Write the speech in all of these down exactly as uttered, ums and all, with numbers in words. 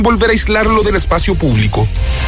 volver a aislarlo del espacio público.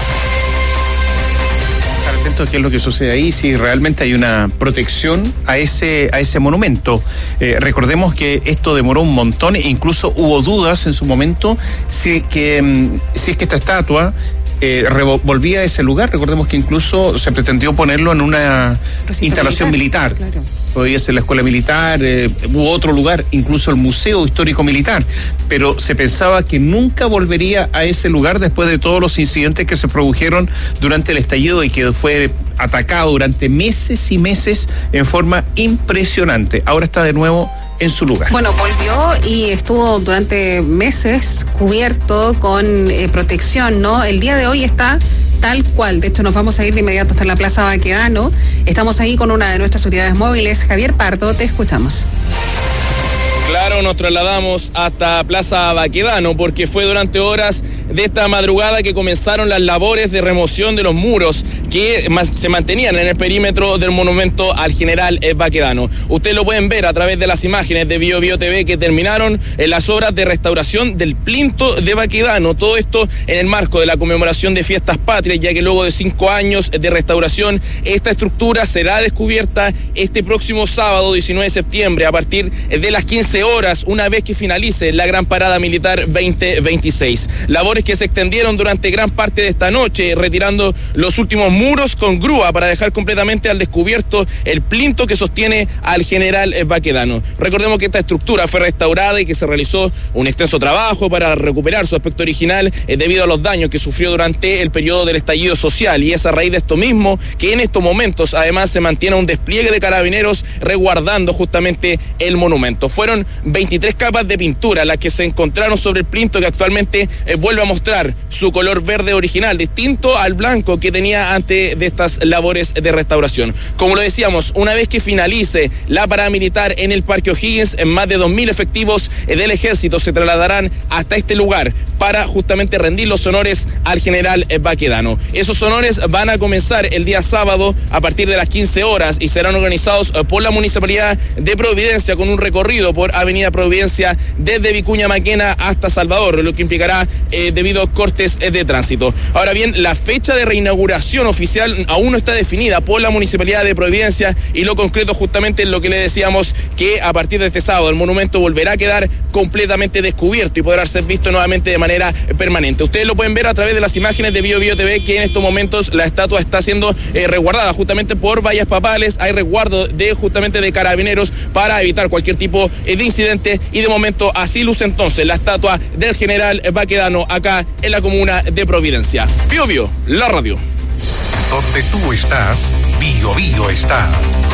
¿Qué es lo que sucede ahí? Si realmente hay una protección a ese a ese monumento. Eh, recordemos que esto demoró un montón e incluso hubo dudas en su momento si que si es que esta estatua Eh, volvía a ese lugar. Recordemos que incluso se pretendió ponerlo en una Recito instalación militar, militar. Claro. Podía ser la escuela militar, eh, u otro lugar, incluso el Museo Histórico Militar, pero se pensaba que nunca volvería a ese lugar después de todos los incidentes que se produjeron durante el estallido y que fue atacado durante meses y meses en forma impresionante. Ahora está de nuevo en su lugar. Bueno, volvió y estuvo durante meses cubierto con eh, protección, ¿no? El día de hoy está tal cual. De hecho, nos vamos a ir de inmediato hasta la Plaza Baquedano. Estamos ahí con una de nuestras unidades móviles. Javier Pardo, te escuchamos. Claro, nos trasladamos hasta Plaza Baquedano porque fue durante horas de esta madrugada que comenzaron las labores de remoción de los muros que se mantenían en el perímetro del monumento al general Baquedano. Ustedes lo pueden ver a través de las imágenes de Bio Bio T V que terminaron en las obras de restauración del plinto de Baquedano. Todo esto en el marco de la conmemoración de Fiestas Patrias, ya que luego de cinco años de restauración, esta estructura será descubierta este próximo sábado diecinueve de septiembre a partir de las quince horas, una vez que finalice la Gran Parada Militar veinte veintiséis. Labores que se extendieron durante gran parte de esta noche, retirando los últimos muros con grúa para dejar completamente al descubierto el plinto que sostiene al general Baquedano. Recordemos que esta estructura fue restaurada y que se realizó un extenso trabajo para recuperar su aspecto original eh, debido a los daños que sufrió durante el periodo del estallido social, y es a raíz de esto mismo que en estos momentos además se mantiene un despliegue de carabineros resguardando justamente el monumento. Fueron veintitrés capas de pintura las que se encontraron sobre el plinto, que actualmente eh, vuelve a mostrar su color verde original, distinto al blanco que tenía antes de estas labores de restauración. Como lo decíamos, una vez que finalice la parada militar en el Parque O'Higgins, en más de dos mil efectivos eh, del ejército se trasladarán hasta este lugar para justamente rendir los honores al general eh, Baquedano. Esos honores van a comenzar el día sábado a partir de las quince horas y serán organizados eh, por la Municipalidad de Providencia con un recorrido por Avenida Providencia desde Vicuña Maquena hasta Salvador, lo que implicará eh, debido a cortes eh, de tránsito. Ahora bien, la fecha de reinauguración oficial aún no está definida por la Municipalidad de Providencia, y lo concreto justamente es lo que le decíamos, que a partir de este sábado el monumento volverá a quedar completamente descubierto y podrá ser visto nuevamente de manera permanente. Ustedes lo pueden ver a través de las imágenes de Bio Bio T V que en estos momentos la estatua está siendo eh, resguardada justamente por vallas papales. Hay resguardo de justamente de carabineros para evitar cualquier tipo eh, de incidente, y de momento así luce entonces la estatua del general Baquedano acá en la comuna de Providencia. Bio Bio, la radio. Donde tú estás, Bio Bio está.